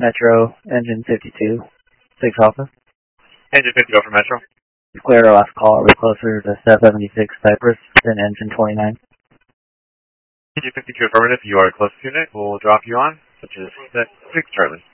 Metro, engine 52. 6 Alpha. Engine 50 over Metro. Clear our last call. We're closer to 76 Cypress than engine 29. Engine 52 affirmative, you are close to unit. We'll drop you on, which is 6 Charlie.